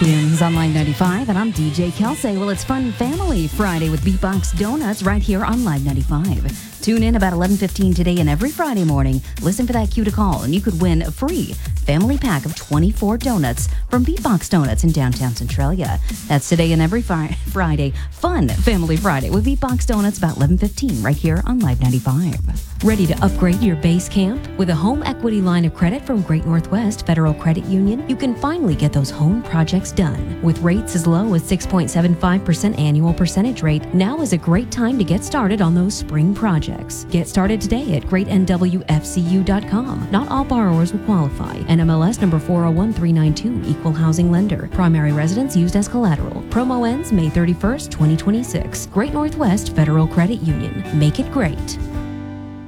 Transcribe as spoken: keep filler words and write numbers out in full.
Tunes on Live ninety-five, and I'm D J Kelsey. Well, it's Fun Family Friday with Beatbox Donuts right here on Live ninety-five. Tune in about eleven fifteen today and every Friday morning. Listen for that cue to call, and you could win a free family pack of twenty-four donuts from Beatbox Donuts in downtown Centralia. That's today and every fi- Friday. Fun Family Friday with Beatbox Donuts about eleven fifteen right here on Live ninety-five. Ready to upgrade your base camp? With a home equity line of credit from Great Northwest Federal Credit Union, you can finally get those home projects done. With rates as low as six point seven five percent annual percentage rate, now is a great time to get started on those spring projects. Get started today at great n w f c u dot com. Not all borrowers will qualify. N M L S number four oh one three nine two, Equal Housing Lender. Primary residence used as collateral. Promo ends May thirty-first, twenty twenty-six. Great Northwest Federal Credit Union. Make it great.